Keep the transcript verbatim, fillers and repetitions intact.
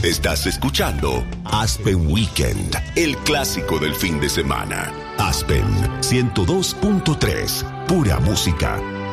Estás escuchando Aspen Weekend, el clásico del fin de semana. Aspen ciento dos punto tres, pura música.